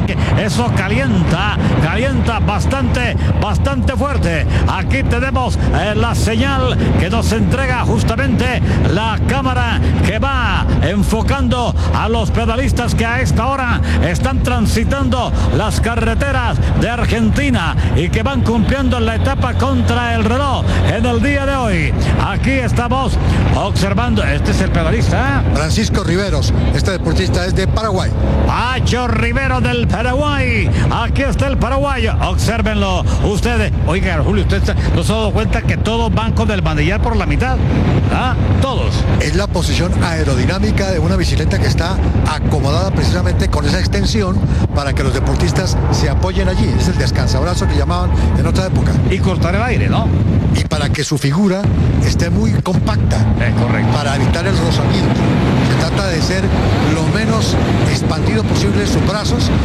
que eso calienta bastante fuerte. Aquí tenemos la señal que nos entrega justamente la cámara que va enfocando a los pedalistas que a esta hora están transitando las carreteras de Argentina y que van cumpliendo la etapa contra el reloj en el día de hoy. Aquí estamos observando, este es el pedalista, Francisco Riveros, este deportista es de Paraguay. Pacho Rivero del Paraguay. Aquí está el paraguayo. Obsérvenlo ustedes. Oiga, Julio, usted no se ha dado cuenta que todos van con el manillar por la mitad. Todos. Es la posición aerodinámica de una bicicleta que está acomodada precisamente con esa extensión para que los deportistas se apoyen allí. Es el descansabrazo que llamaban en otra época. Y cortar el aire, ¿no? Y para que su figura esté muy compacta. Correcto. Para evitar el rozamiento. Se trata de ser lo menos expandido posible sus brazos